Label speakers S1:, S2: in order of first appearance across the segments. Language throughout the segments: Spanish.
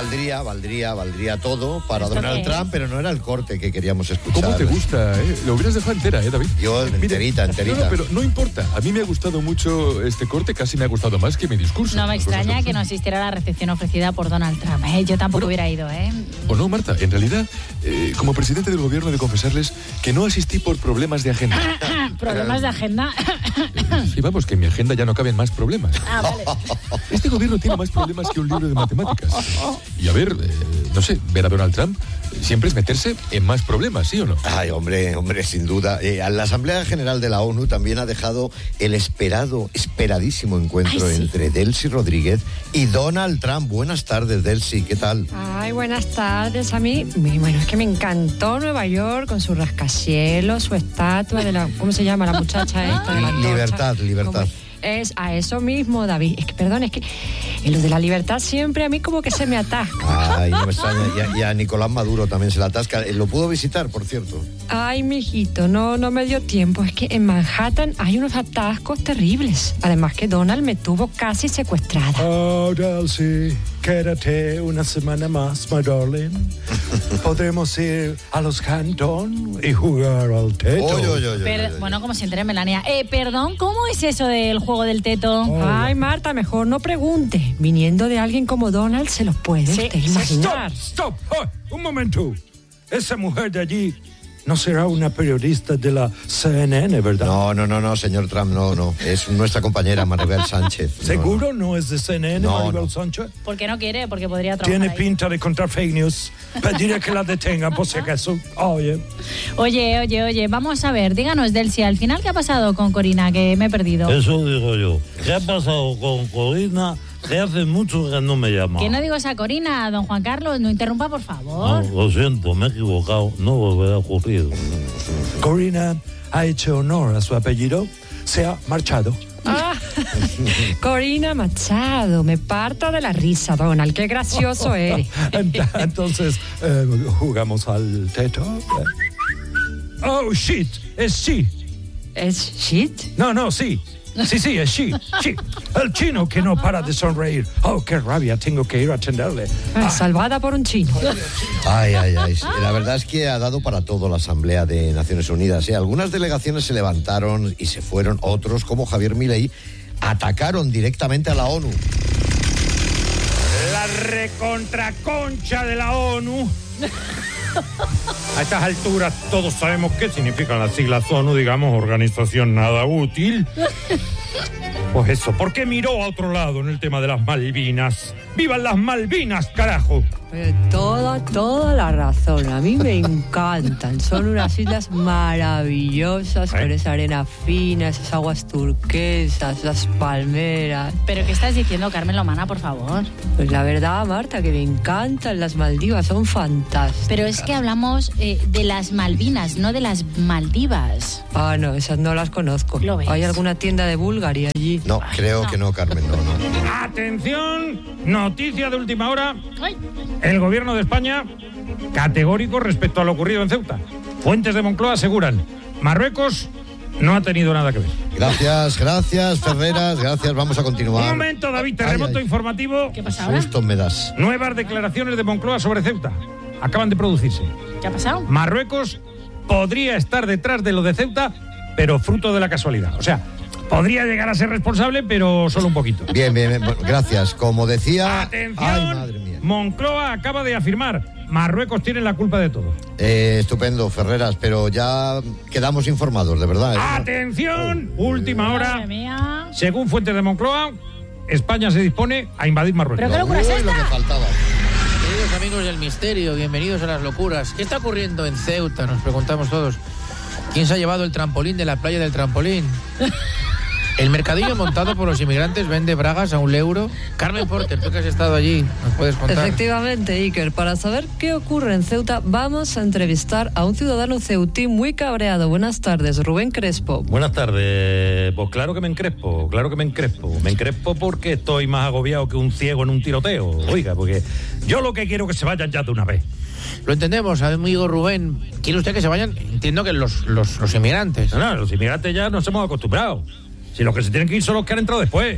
S1: valdría todo para Donald Trump, pero no era el corte que queríamos escuchar.
S2: ¿Cómo te gusta, Lo hubieras dejado entera, David.
S1: Yo, enterita.
S2: No, pero no importa. A mí me ha gustado mucho este corte, casi me ha gustado más que mi discurso.
S3: No me extraña que no asistiera a la recepción ofrecida por Donald Trump. Yo tampoco hubiera ido,
S2: O no, Marta, en realidad, como presidente del gobierno, he de confesarles que no asistí por problemas de agenda.
S3: ¿Problemas de agenda?
S2: Sí, vamos, que en mi agenda ya no caben más problemas.
S3: Vale.
S2: Este gobierno tiene más problemas que un libro de matemáticas. Y a ver, no sé, ver a Donald Trump siempre es meterse en más problemas, ¿sí o no?
S1: Ay, hombre, sin duda. La Asamblea General de la ONU también ha dejado el esperadísimo encuentro entre Delcy Rodríguez y Donald Trump. Buenas tardes, Delcy, ¿qué tal?
S4: Ay, buenas tardes. A mí, bueno, es que me encantó Nueva York con su rascacielos, su estatua de la, ¿cómo se llama la muchacha esta? De la
S1: Libertad.
S4: Es a eso mismo, David. Es que, perdón, es que en lo de la libertad siempre a mí como que se me atasca.
S1: Ay, no me extraña. Y a Nicolás Maduro también se le atasca. Lo pudo visitar, por cierto.
S4: Ay, mijito, no me dio tiempo. Es que en Manhattan hay unos atascos terribles. Además que Donald me tuvo casi secuestrada.
S5: Oh, Delcy, quédate una semana más, my darling. Podremos ir a los Cantón y jugar al teto.
S3: Bueno, como siempre, Melania. Perdón, ¿cómo es eso del juego del teto?
S4: Ay, Marta, mejor no pregunte. Viniendo de alguien como Donald, se los puede usted imaginar.
S5: Stop. Un momento. Esa mujer de allí no será una periodista de la CNN, ¿verdad?
S1: No, señor Trump, no. Es nuestra compañera Maribel Sánchez.
S5: ¿Seguro no es de CNN, Maribel Sánchez?
S3: ¿Por qué no quiere? Porque podría trabajar
S5: Tiene
S3: ahí.
S5: pinta de contar fake news. Pediré que la detengan por si acaso. Oye,
S3: vamos a ver, díganos, Delcy, al final, ¿qué ha pasado con Corina? Que me he perdido.
S6: Eso digo yo. ¿Qué ha pasado con Corina? Que hace mucho que no me llama.
S3: Que no digo esa Corina, don Juan Carlos, no interrumpa, por favor.
S6: No, lo siento, me he equivocado. No volverá a ocurrir.
S5: Corina ha hecho honor a su apellido. Se ha marchado.
S4: Corina Machado, me parto de la risa, Donald, qué gracioso eres.
S5: Entonces, ¿jugamos al teto? Oh, shit, es she.
S4: ¿Es shit?
S5: No, sí. Sí, es she. El chino que no para de sonreír. Oh, qué rabia, tengo que ir a atenderle.
S4: Salvada por un chino.
S1: Ay. La verdad es que ha dado para todo la Asamblea de Naciones Unidas. Algunas delegaciones se levantaron y se fueron. Otros, como Javier Milei, atacaron directamente a la ONU.
S5: La recontraconcha de la ONU. A estas alturas todos sabemos qué significan las siglas ONU, digamos, organización nada útil. Pues eso, ¿por qué miró a otro lado en el tema de las Malvinas? ¡Vivan las Malvinas, carajo!
S4: Toda la razón. A mí me encantan. Son unas islas maravillosas, con esa arena fina, esas aguas turquesas, las palmeras.
S3: ¿Pero qué estás diciendo, Carmen Lomana, por favor?
S4: Pues la verdad, Marta, que me encantan las Maldivas, son fantásticas.
S3: Pero es que hablamos de las Malvinas, no de las Maldivas.
S4: No, esas no las conozco.
S3: ¿Lo ves?
S4: ¿Hay alguna tienda de Bulgaria allí?
S1: No, creo que no, Carmen, no.
S5: ¡Atención! Noticia de última hora.
S3: Ay.
S5: El gobierno de España, categórico respecto a lo ocurrido en Ceuta. Fuentes de Moncloa aseguran, Marruecos no ha tenido nada que ver.
S1: Gracias, Ferreras, gracias. Vamos a continuar.
S5: Un momento, David, terremoto informativo.
S3: ¿Qué pasa ahora?
S1: Susto me das.
S5: Nuevas declaraciones de Moncloa sobre Ceuta. Acaban de producirse.
S3: ¿Qué ha pasado?
S5: Marruecos podría estar detrás de lo de Ceuta, pero fruto de la casualidad. O sea, podría llegar a ser responsable, pero solo un poquito.
S1: Bien, gracias. Como decía...
S5: ¡Atención!
S1: Ay, madre mía.
S5: Moncloa acaba de afirmar, Marruecos tiene la culpa de todo.
S1: Estupendo, Ferreras, pero ya quedamos informados, de verdad.
S5: ¡Atención! Última hora.
S3: Madre mía.
S5: Según fuentes de Moncloa, España se dispone a invadir Marruecos.
S3: ¿Pero qué locura es esta?
S1: Lo que faltaba.
S7: Queridos amigos del misterio, bienvenidos a las locuras. ¿Qué está ocurriendo en Ceuta? Nos preguntamos todos. ¿Quién se ha llevado el trampolín de la playa del trampolín? El mercadillo montado por los inmigrantes vende bragas a €1. Carmen Porter, tú que has estado allí, ¿nos puedes contar?
S4: Efectivamente, Iker. Para saber qué ocurre en Ceuta, vamos a entrevistar a un ciudadano ceutí muy cabreado. Buenas tardes, Rubén Crespo.
S8: Buenas tardes. Pues claro que me encrespo. Me encrespo porque estoy más agobiado que un ciego en un tiroteo. Oiga, porque yo lo que quiero es que se vayan ya de una vez.
S7: Lo entendemos, amigo Rubén. ¿Quiere usted que se vayan? Entiendo que los inmigrantes.
S8: No, los inmigrantes ya nos hemos acostumbrado. Si los que se tienen que ir son los que han entrado después.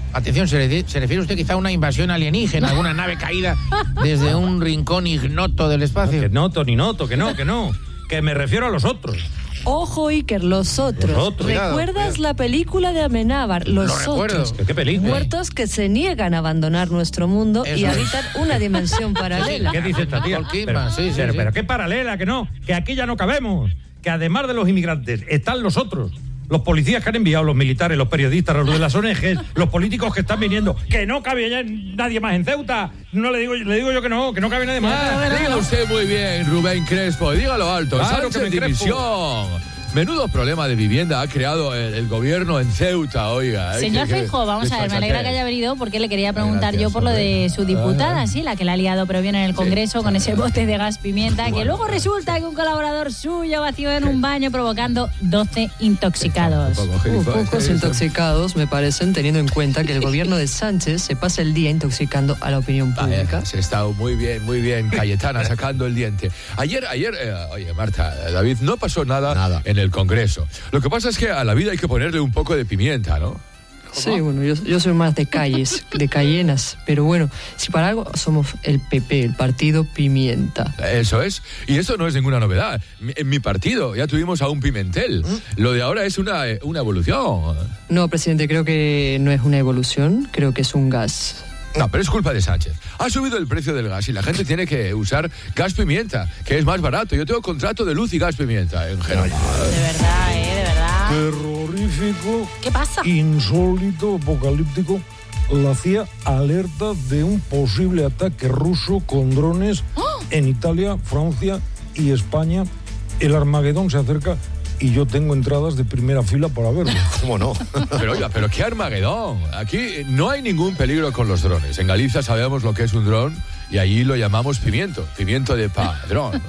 S7: Atención, ¿se refiere usted quizá a una invasión alienígena, alguna nave caída desde un rincón ignoto del espacio?
S5: Que noto, ni noto, que no. Que me refiero a los otros.
S4: Ojo, Iker, los otros. ¿Recuerdas la película de Amenábar? Los otros.
S5: ¿Qué película?
S4: Muertos que se niegan a abandonar nuestro mundo y habitan una dimensión paralela.
S5: ¿Qué dice esta tía? Pero qué paralela, que no, que aquí ya no cabemos. Que además de los inmigrantes, están los otros. Los policías que han enviado, los militares, los periodistas, los de las ONGs, los políticos que están viniendo, que no cabe ya nadie más en Ceuta. No le digo yo que no cabe nadie más.
S2: Diga usted muy bien, Rubén Crespo, dígalo alto.
S5: Claro
S2: Sánchez
S5: que me
S2: dimisión. Menudo problema de vivienda ha creado el gobierno en Ceuta, oiga.
S3: Señor Feijóo, vamos a ver, me alegra que haya venido porque le quería preguntar yo por lo de su diputada, sí, la que la ha liado pero bien en el Congreso con ese bote de gas pimienta, que luego resulta que un colaborador suyo vació en un baño provocando 12 intoxicados.
S4: Pocos intoxicados, me parecen, teniendo en cuenta que el gobierno de Sánchez se pasa el día intoxicando a la opinión pública.
S2: Se está muy bien, Cayetana, sacando el diente. Ayer, oye, Marta, David, no pasó nada en el Congreso. Lo que pasa es que a la vida hay que ponerle un poco de pimienta, ¿no?
S4: Sí, bueno, yo soy más de calles, de cayenas, pero bueno, si para algo somos el PP, el partido Pimienta.
S2: Eso es, y eso no es ninguna novedad. En mi partido ya tuvimos a un Pimentel. Lo de ahora es una evolución.
S4: No, presidente, creo que no es una evolución, creo que es un gas.
S2: No, pero es culpa de Sánchez. Ha subido el precio del gas y la gente tiene que usar gas pimienta, que es más barato. Yo tengo contrato de luz y gas pimienta en general.
S3: De verdad, de verdad.
S6: Terrorífico.
S3: ¿Qué pasa?
S6: Insólito, apocalíptico. La CIA alerta de un posible ataque ruso con drones en Italia, Francia y España. El Armagedón se acerca y yo tengo entradas de primera fila para verlo.
S1: ¿Cómo no?
S2: Pero oiga, pero qué Armagedón. Aquí no hay ningún peligro con los drones. En Galicia sabemos lo que es un dron y allí lo llamamos pimiento de padrón.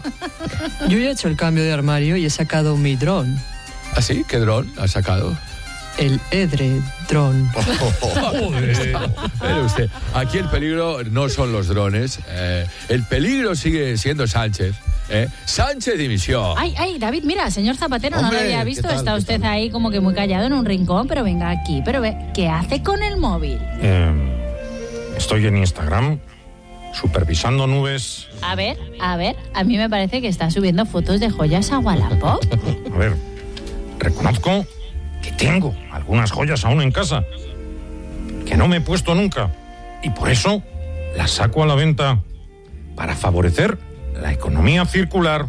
S4: Yo ya he hecho el cambio de armario y he sacado mi dron.
S2: ¿Ah, sí? ¿Qué dron has sacado?
S4: El edredrón.
S2: Mire usted, aquí el peligro no son los drones. El peligro sigue siendo Sánchez. Sánchez dimisión.
S3: Ay, David, mira, señor Zapatero,
S1: Hombre,
S3: no lo había visto.
S1: ¿qué tal,
S3: Está
S1: qué
S3: usted
S1: tal?
S3: ahí como que muy callado en un rincón, pero venga aquí. Pero ve, ¿qué hace con el móvil?
S5: Estoy en Instagram supervisando nubes.
S3: A ver, a mí me parece que está subiendo fotos de joyas a Wallapop.
S5: A ver, reconozco que tengo algunas joyas aún en casa que no me he puesto nunca y por eso las saco a la venta para favorecer la economía circular.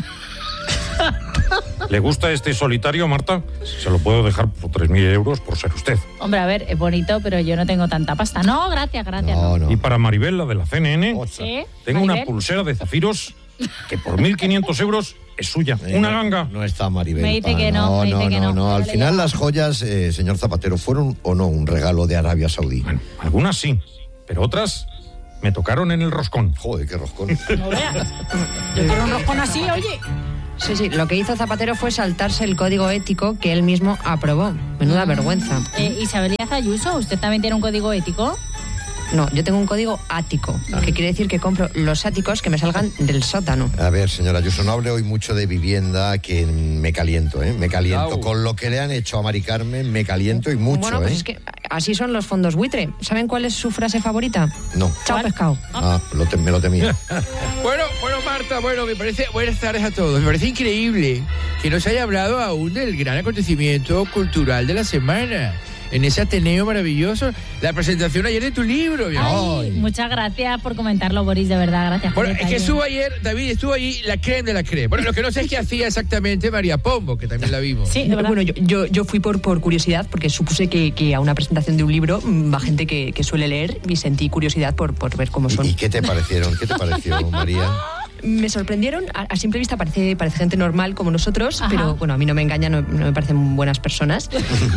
S5: ¿Le gusta este solitario, Marta? Se lo puedo dejar por 3.000 euros por ser usted.
S3: Hombre, a ver, es bonito, pero yo no tengo tanta pasta. No, gracias.
S1: No.
S5: Y para Maribel, la de la CNN,
S3: ¿Sí?
S5: tengo
S3: Maribel.
S5: una pulsera de zafiros que por 1.500 euros es suya. Una ganga.
S1: No está Maribel.
S3: Me dice que no, me dice que no.
S1: Al
S3: Dale
S1: final
S3: ya.
S1: las joyas, señor Zapatero, ¿fueron o no un regalo de Arabia Saudí?
S5: Bueno, algunas sí, pero otras me tocaron en el roscón.
S1: Joder, qué roscón.
S3: No veas. Yo quiero un roscón así, oye.
S4: Sí, lo que hizo Zapatero fue saltarse el código ético que él mismo aprobó. Menuda vergüenza.
S3: Isabel Díaz Ayuso, ¿usted también tiene un código ético?
S4: No, yo tengo un código ático, que quiere decir que compro los áticos que me salgan del sótano.
S1: A ver, señora Ayuso, no hable hoy mucho de vivienda, que me caliento, ¿eh? Me caliento.
S2: Au.
S1: Con lo que le han hecho a Mari Carmen, me caliento y mucho,
S4: Bueno, pues
S1: ¿eh?
S4: es que así son los fondos buitre. ¿Saben cuál es su frase favorita?
S1: No.
S4: Chao, pescado.
S1: Me lo temía.
S7: Bueno, Marta, me parece... Buenas tardes a todos. Me parece increíble que no se haya hablado aún del gran acontecimiento cultural de la semana. En ese Ateneo maravilloso, la presentación ayer de tu libro, mi amor.
S3: Ay, muchas gracias por comentarlo, Boris, de verdad, gracias. por
S7: Bueno,
S3: el
S7: es que
S3: detalle.
S7: estuvo ayer, David, estuvo allí la creme de la creme. Bueno, lo que no sé es qué hacía exactamente María Pombo, que también la vimos.
S3: Sí, de verdad.
S4: Bueno, yo fui por curiosidad, porque supuse que a una presentación de un libro va gente que suele leer y sentí curiosidad por ver cómo son.
S1: ¿Y qué te parecieron? ¿Qué te pareció, María?
S4: Me sorprendieron, a simple vista parece gente normal como nosotros,
S3: Ajá.
S4: pero bueno, a mí no me engañan, no me parecen buenas personas.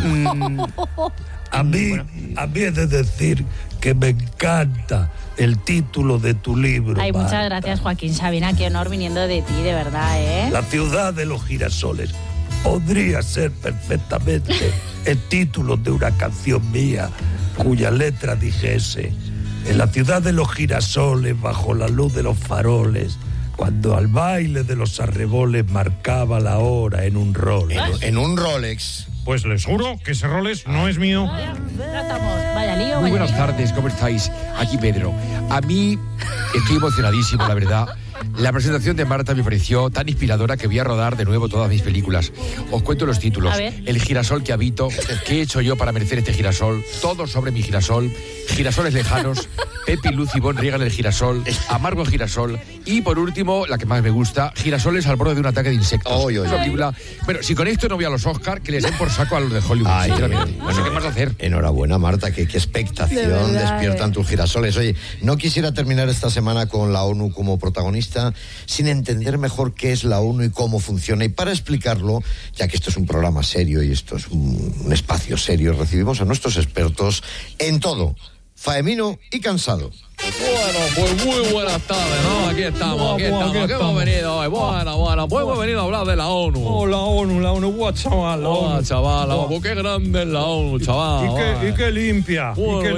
S6: A mí he de decir que me encanta el título de tu libro.
S3: Ay, muchas
S6: Marta.
S3: gracias, Joaquín Sabina, qué honor viniendo de ti, de verdad, ¿eh?
S6: La ciudad de los girasoles podría ser perfectamente el título de una canción mía cuya letra dijese: en la ciudad de los girasoles, bajo la luz de los faroles, cuando al baile de los arreboles marcaba la hora en un Rolex.
S1: En un Rolex.
S5: Pues les juro que ese Rolex no es mío.
S3: Ya estamos, vaya lío.
S2: Muy buenas tardes, ¿cómo estáis? Aquí Pedro. A mí estoy emocionadísimo, la verdad. La presentación de Marta me pareció tan inspiradora que voy a rodar de nuevo todas mis películas. Os cuento los títulos. El girasol que habito, ¿qué he hecho yo para merecer este girasol? Todo sobre mi girasol, Girasoles lejanos, Pepe, Luz y Bon riegan el girasol, Amargo girasol y por último, la que más me gusta, Girasoles al borde de un ataque de insectos. Película. Bueno, si con esto no voy a los Oscar, que les den por saco a los de Hollywood, sinceramente. No sé qué más hacer.
S1: Enhorabuena, Marta, qué expectación despiertan tus girasoles. Oye, no quisiera terminar esta semana con la ONU como protagonista sin entender mejor qué es la ONU y cómo funciona. Y para explicarlo, ya que esto es un programa serio y esto es un espacio serio, recibimos a nuestros expertos en todo, faemino y cansado.
S2: Bueno, pues muy buenas tardes, ¿no? Aquí estamos. ¿Qué hemos venido hoy? Bueno, pues hemos venido a hablar de la ONU.
S5: Oh, la ONU, guau, chaval.
S2: Pues qué grande es la ONU, chaval.
S5: Y qué limpia.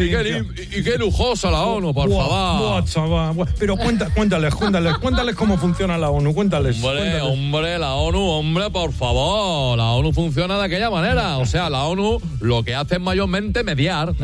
S2: Y qué lujosa la ONU, por favor.
S5: Guau, chaval. Pero cuéntales cómo funciona la ONU, cuéntales.
S2: Hombre, la ONU, por favor. La ONU funciona de aquella manera. O sea, la ONU lo que hace es mayormente mediar.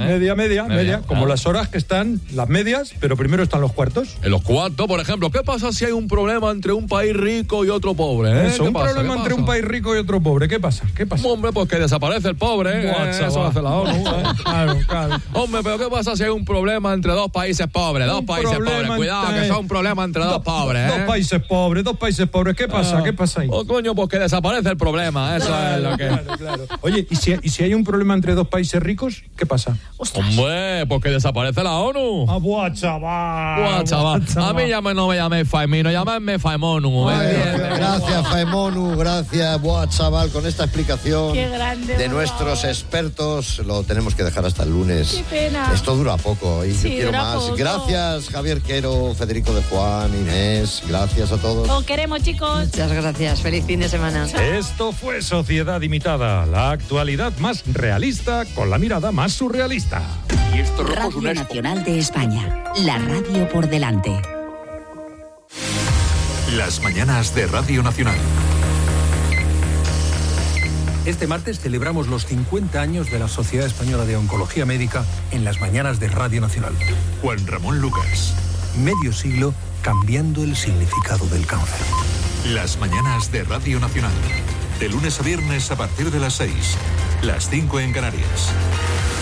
S5: Media. Como las horas que están... Las medias, pero primero están los cuartos.
S2: En los cuartos, por ejemplo, ¿qué pasa si hay un problema entre un país rico y otro pobre?
S5: Eso, un problema entre un país rico y otro pobre. ¿Qué pasa?
S2: Hombre, pues que desaparece el pobre. Eso hace la ONU.
S5: Claro.
S2: Hombre, pero ¿qué pasa si hay un problema entre dos países pobres? Cuidado, que son un problema entre dos pobres.
S5: Dos países pobres. ¿Qué pasa? ¿Qué pasa ahí?
S2: Coño, pues que desaparece el problema. Eso es lo que...
S5: Claro. Oye, ¿y si hay un problema entre dos países ricos? ¿Qué pasa?
S2: Hombre, pues que desaparece la ONU.
S5: Buah, chaval.
S2: A mí no me llaméis Faemino, llamadme Faemonu.
S1: Gracias, Faemonu, gracias. Buah, chaval, con esta explicación de nuestros
S3: favor.
S1: Expertos, lo tenemos que dejar hasta el lunes.
S3: Qué pena.
S1: Esto dura poco y
S3: Sí,
S1: yo quiero más.
S3: poco.
S1: Gracias, Javier Quero, Federico de Juan, Inés, gracias a todos.
S3: Os queremos, chicos.
S4: Muchas gracias. Feliz fin de semana.
S5: Esto fue Sociedad Imitada, la actualidad más realista con la mirada más surrealista.
S2: Y esto
S9: Radio Nacional de España, la radio por delante.
S10: Las mañanas de Radio Nacional.
S11: Este martes celebramos los 50 años de la Sociedad Española de Oncología Médica en las mañanas de Radio Nacional.
S10: Juan Ramón Lucas.
S11: Medio siglo cambiando el significado del cáncer.
S10: Las mañanas de Radio Nacional. De lunes a viernes a partir de las 6. Las 5 en Canarias.